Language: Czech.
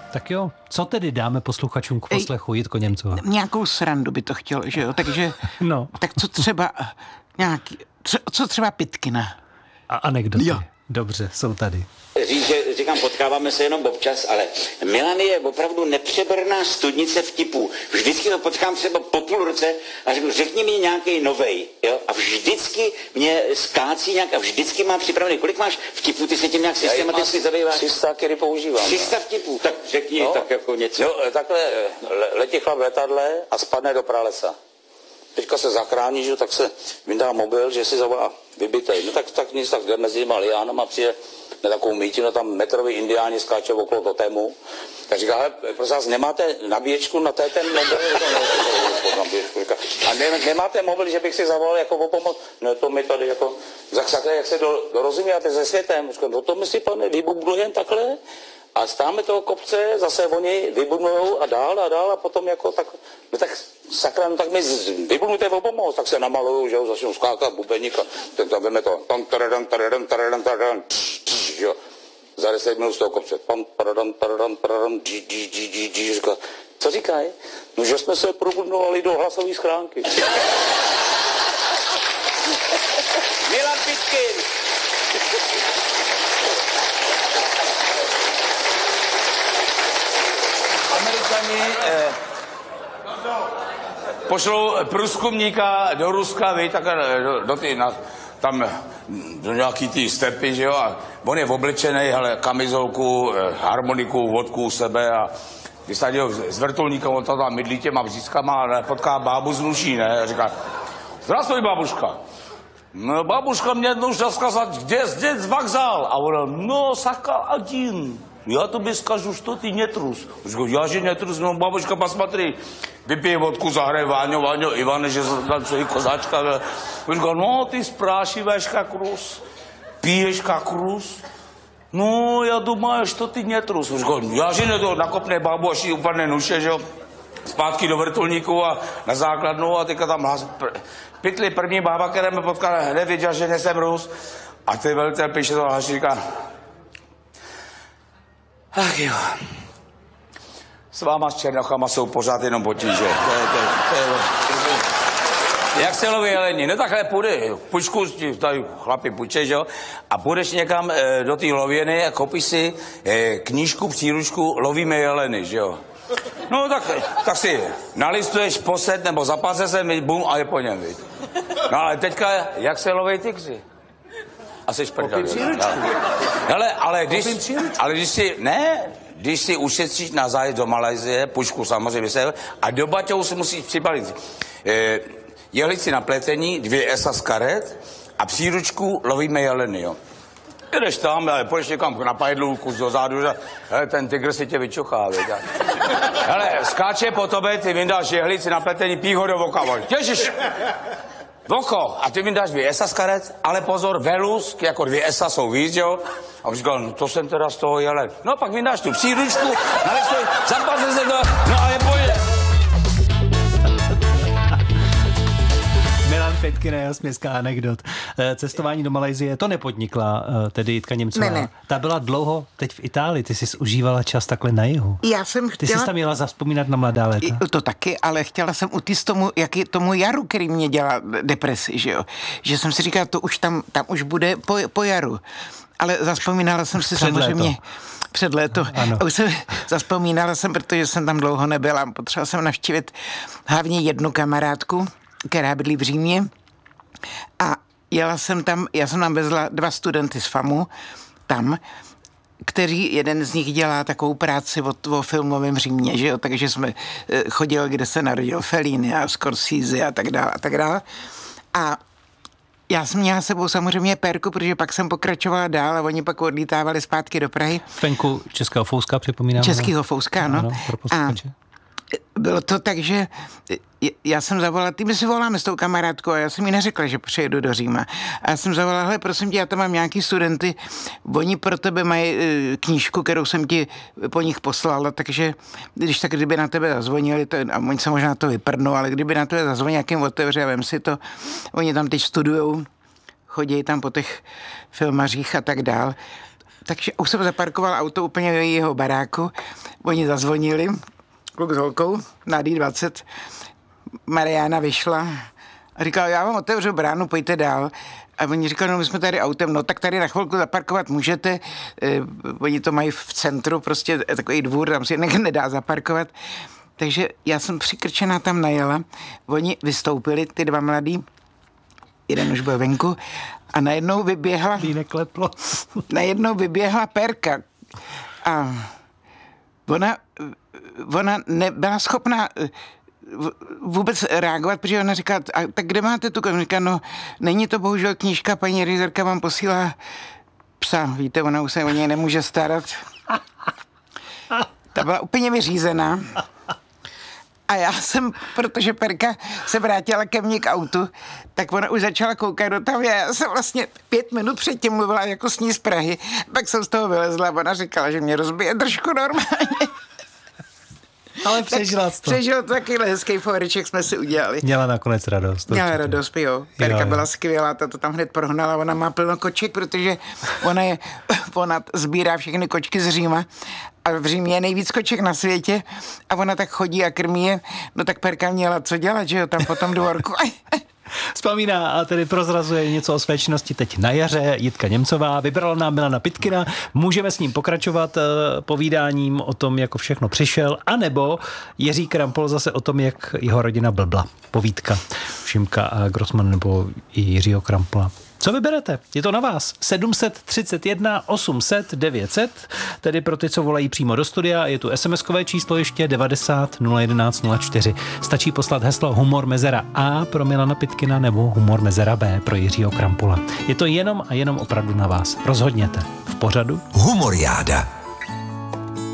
Tak jo, co tedy dáme posluchačům k poslechu Jitko Němcová? Nějakou srandu by to chtělo, že jo, takže no. Tak co třeba co třeba Pitkina? A anekdoty. Jo. Dobře, jsou tady. Říkám, potkáváme se jenom občas, ale Milan je opravdu nepřeberná studnice vtipů. Vždycky ho potkám třeba po půl roce a řekni mi nějaký novej, jo? A vždycky mě skácí nějak a vždycky mám připravený. Kolik máš vtipů, ty se tím nějak systematicky zabýváš? 300, který používám. 300 vtipů, tak řekni tak jako něco. Jo, takhle letí chlap v letadle a spadne do pralesa. Teďka se zachrání, že, tak se vyndá mobil, že si zavolá vybitej. No tak nic, tak jde mezi těma liánama, přijde na takovou mítinu, tam metrový indiáni skáče okolo totému. Tak říká, hele, prosím vás, nemáte nabíječku na ten mobil? A nemáte mobil, že bych si zavolal jako o pomoc? No to mi tady jako, jak se dorozumíte se světem? Říkám, no to my si, pane, vybudujeme takhle a stáme toho kopce, zase oni vybudujou a dál a potom jako tak, no tak sakra, no tak mi vybudujte o pomoc, tak se namalujou, že jo, začnou skákat bubeník a ten tam veme to, jo, za 10 minut z toho kopce, říká, co říkají? No, že jsme se probudovali do hlasové schránky. Milan Pitkin! Američani pošlou průzkumníka do Ruska, víš, tak do nějaký ty stepy, že jo, a on je oblečený, hele, kamizolku, harmoniku, vodku u sebe a když se děl s vrtulníkem, on tam mydlí těma břízkama a potká bábu z Nuší, ne, a říká, zdravstvuj, babuška. No, babuška mě jednou šla zkazat, kde je vokzál? A ona, no, saka один. Я тебе скажу, что ты не трус. Я же не трус, но бабушка, посмотри, выпей водку, загрей Ваню, Ивана же танцует козачка. Он говорит, ну ты спрашиваешь как рус, пьешь как рус. Ну, я думаю, что ты не трус. Он говорит, já že ne to, nakopne babu, až jí upadne nuše, že zpátky do vrtulníku a na základnu a teďka tam pytli první bába, která mě potkala, hned věděla, že nejsem Rus. A ty velitel píše to a říká, ach jo, s váma s černochama jsou pořád jenom potíže. Jak se loví jelení? No takhle půjde, pučku, tady chlapi půjče, že jo? A půjdeš někam do té lověny a koupíš si knížku, příručku Lovíme jeleny, že jo? No tak si nalistuješ posed nebo zapáce se, bum, a je po něm, víc. No ale teďka, jak se loví tygři? A jsi šprdel. Hele, ale když si ušetříš na zájezd do Malajzie, pušku samozřejmě se, a do baťohu si musíš připravit jehlici na pletení, 2 esa z karet a příručku Lovíme jeleny, jo. Jdeš tam, ale půjdeš někam na pajdlu, kus dozadu, že hele, ten tygr si tě vyčochá, věď. Hele, skáče po tobě, ty vyndáš jehlici na pletení, pích ho do voka, těžíš. Voko, a ty mi dáš 2 esa z karet, ale pozor, velus, jako 2 esa jsou víc, jo? A on říkal, no to jsem teda z toho jelen. No pak mi dáš tu příručku, nalistoj, zapáze se to, no a je pojde. Milan Pitkin, jeho směská anekdot. Cestování do Malajsie, to nepodnikla tedy Jitka Němcová. Ne. Ta byla dlouho teď v Itálii, ty jsi užívala čas takhle na jihu. Ty jsi tam měla zavzpomínat na mladá léta. To taky, ale chtěla jsem utíct tomu jaru, který mě dělá depresi, že jo. Že jsem si říkala, to už tam už bude po jaru. Ale zavzpomínala jsem si samozřejmě... Před léto. Zaspomínala jsem, protože jsem tam dlouho nebyla. Potřebovala jsem navštívit hlavně jednu kamarádku, která bydlí v Římě. A já jsem tam vezla 2 studenty z FAMu tam, jeden z nich dělá takovou práci o filmovém Římě, že jo? Takže jsme chodili, kde se narodil Fellini a Scorsese a tak dále. A já jsem měla s sebou samozřejmě pérku, protože pak jsem pokračovala dál a oni pak odlítávali zpátky do Prahy. Venku Českého Fouska, připomínám. Českého Fouska, ano. A bylo to tak, že já jsem zavolala, my si voláme s tou kamarádkou a já jsem jí neřekla, že přijedu do Říma. A já jsem zavolala, hele, prosím tě, já tam mám nějaký studenty, oni pro tebe mají knížku, kterou jsem ti po nich poslala, takže kdyby na tebe zazvonili, a oni se možná to vyprdnou, ale kdyby na tebe zazvonili, jak jim otevře a vem si to, oni tam teď studujou, chodí tam po těch filmařích a tak dál. Takže už jsem zaparkoval auto úplně v jeho baráku oni zazvonili, kluk s holkou, na D20, Mariána vyšla a říkala, já vám otevřu bránu, pojďte dál. A oni říkali, no my jsme tady autem, no tak tady na chvilku zaparkovat můžete, oni to mají v centru, prostě takový dvůr, tam si nedá zaparkovat. Takže já jsem přikrčená tam najela, oni vystoupili, ty dva mladí, jeden už byl venku a najednou vyběhla Perka a ona nebyla schopná vůbec reagovat, protože ona říká, a tak kde máte tu knížku? No, není to bohužel knížka, paní ředitelka vám posílá psa, víte, ona už se o něj nemůže starat. Ta byla úplně vyřízená. A já jsem, protože Perka se vrátila ke mně k autu, tak ona už začala koukat do tam. Já jsem vlastně 5 minut předtím mluvila jako s ní z Prahy, pak jsem z toho vylezla a ona říkala, že mě rozbije držku normálně. Ale přežila to. Přežila to, takovýhle hezký fóreček jsme si udělali. Měla nakonec radost. Měla radost, jo. Perka byla skvělá, ta to tam hned prohnala, ona má plno koček, protože ona sbírá všechny kočky z Říma a v Římě je nejvíc koček na světě a ona tak chodí a krmí je, no tak Perka měla co dělat, že jo, tam po tom dvorku. Vzpomíná a tedy prozrazuje něco o své činnosti teď na jaře Jitka Němcová. Vybrala nám Milana Pytkina. Můžeme s ním pokračovat povídáním o tom, jako všechno přišel, anebo Jiří Krampol zase o tom, jak jeho rodina blbla. Povídka Šimka a Grossman nebo i Jiřího Krampola. Co vyberete? Je to na vás. 731 800 900, tedy pro ty, co volají přímo do studia. Je tu SMS-kové číslo ještě 90 011 04. Stačí poslat heslo Humor mezera A pro Milana Pytkina nebo Humor mezera B pro Jiřího Krampola. Je to jenom a jenom opravdu na vás. Rozhodněte. V pořadu Humoriáda.